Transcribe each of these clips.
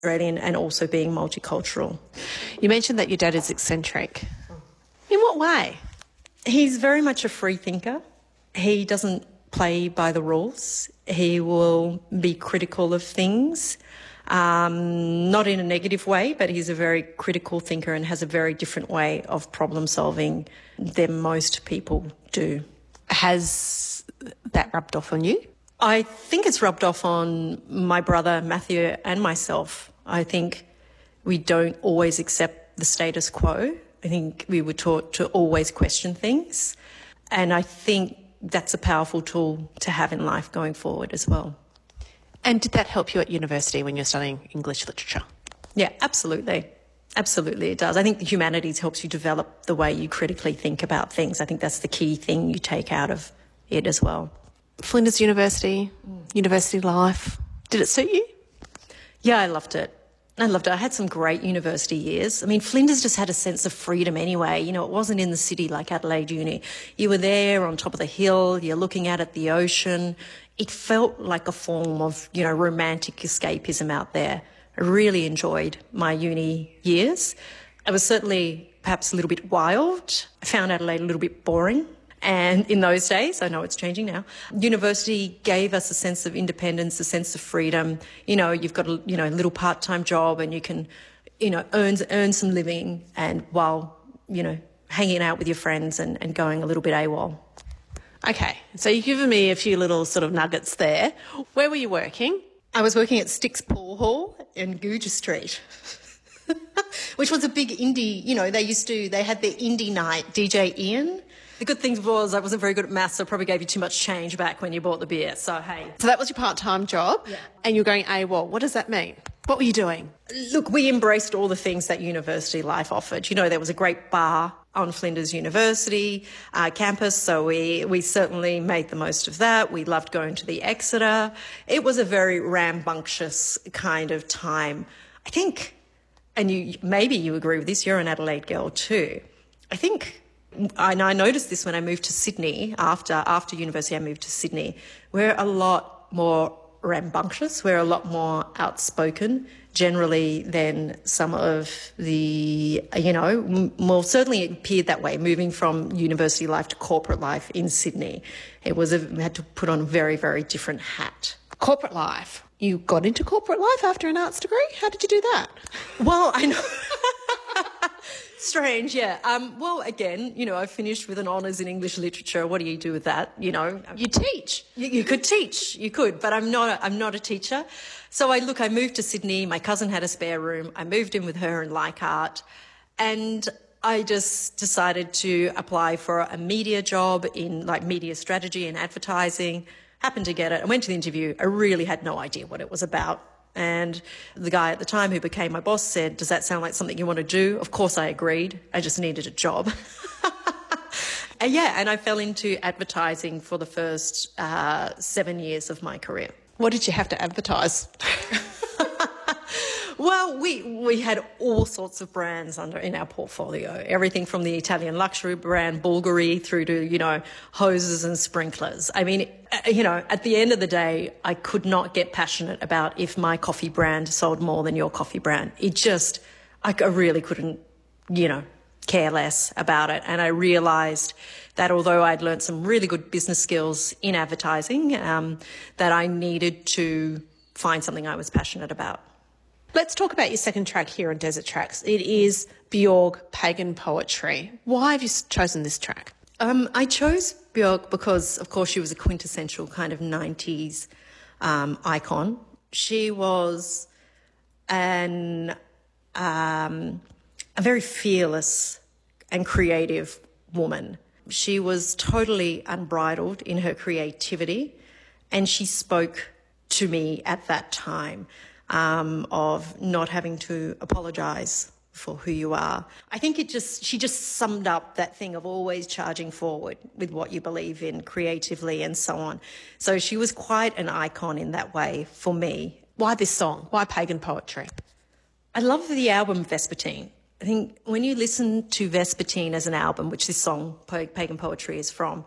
Australian and also being multicultural. You mentioned that your dad is eccentric. In what way? He's very much a free thinker. He doesn't play by the rules. He will be critical of things, not in a negative way, but he's a very critical thinker and has a very different way of problem solving than most people do. Has that rubbed off on you? I think it's rubbed off on my brother Matthew and myself. I think we don't always accept the status quo. I think we were taught to always question things. And I think that's a powerful tool to have in life going forward as well. And did that help you at university when you're studying English literature? Yeah, absolutely. Absolutely it does. I think the humanities helps you develop the way you critically think about things. I think that's the key thing you take out of it as well. Flinders University, university life, did it suit you? Yeah, I loved it. I had some great university years. I mean, Flinders just had a sense of freedom anyway. You know, it wasn't in the city like Adelaide Uni. You were there on top of the hill, you're looking out at the ocean. It felt like a form of, you know, romantic escapism out there. I really enjoyed my uni years. I was certainly perhaps a little bit wild. I found Adelaide a little bit boring. And in those days, I know it's changing now, university gave us a sense of independence, a sense of freedom. You know, you've got a little part-time job and you can, earn some living and while, hanging out with your friends and going a little bit AWOL. Okay, so you've given me a few little sort of nuggets there. Where were you working? I was working at Sticks Pool Hall in Gooja Street, which was a big indie, they had their indie night, DJ Ian. The good thing was I wasn't very good at maths, so I probably gave you too much change back when you bought the beer. So, hey. So that was your part-time job, yeah. And you're going AWOL. What does that mean? What were you doing? Look, we embraced all the things that university life offered. There was a great bar on Flinders University campus, so we certainly made the most of that. We loved going to the Exeter. It was a very rambunctious kind of time. I think, and maybe you agree with this, you're an Adelaide girl too. I noticed this when I moved to Sydney. After university, I moved to Sydney. We're a lot more rambunctious. We're a lot more outspoken generally than some of the, more certainly it appeared that way, moving from university life to corporate life in Sydney. We had to put on a very, very different hat. Corporate life. You got into corporate life after an arts degree? How did you do that? Well, I know. Strange, yeah. Again, I finished with an honours in English literature. What do you do with that? You teach. You could teach. You could, but I'm not a teacher. So I moved to Sydney. My cousin had a spare room. I moved in with her in Leichhardt, and I just decided to apply for a media job in media strategy and advertising. Happened to get it. I went to the interview. I really had no idea what it was about. And the guy at the time who became my boss said, "Does that sound like something you want to do?" Of course I agreed. I just needed a job. And I fell into advertising for the first 7 years of my career. What did you have to advertise? Well, we had all sorts of brands in our portfolio, everything from the Italian luxury brand Bulgari through to, hoses and sprinklers. I mean, at the end of the day, I could not get passionate about if my coffee brand sold more than your coffee brand. I really couldn't, care less about it. And I realised that although I'd learnt some really good business skills in advertising, that I needed to find something I was passionate about. Let's talk about your second track here on Desert Tracks. It is Björk, Pagan Poetry. Why have you chosen this track? I chose Björk because, of course, she was a quintessential kind of 90s icon. She was a very fearless and creative woman. She was totally unbridled in her creativity, and she spoke to me at that time. Of not having to apologise for who you are. I think she just summed up that thing of always charging forward with what you believe in creatively and so on. So she was quite an icon in that way for me. Why this song? Why Pagan Poetry? I love the album Vespertine. I think when you listen to Vespertine as an album, which this song, Pagan Poetry, is from,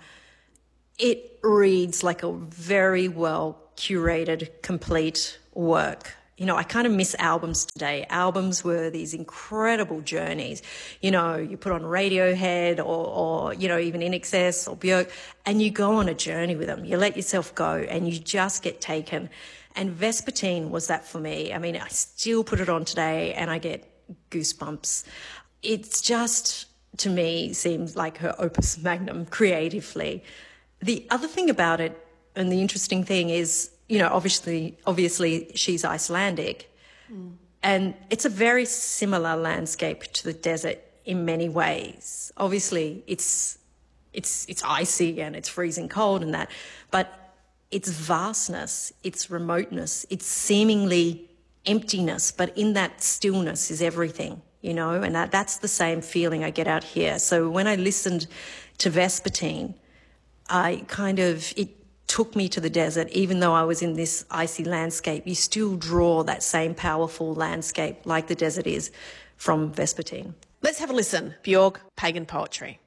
it reads like a very well curated, complete work. I kind of miss albums today. Albums were these incredible journeys. You put on Radiohead or even INXS or Björk, and you go on a journey with them. You let yourself go and you just get taken. And Vespertine was that for me. I mean, I still put it on today and I get goosebumps. It's just, to me, seems like her opus magnum creatively. The other thing about it, and the interesting thing is, obviously she's Icelandic, and it's a very similar landscape to the desert in many ways. Obviously, it's icy and it's freezing cold and that, but its vastness, its remoteness, its seemingly emptiness, but in that stillness is everything, and that's the same feeling I get out here. So when I listened to Vespertine, it took me to the desert. Even though I was in this icy landscape, you still draw that same powerful landscape like the desert is from Vespertine. Let's have a listen. Björk, Pagan Poetry.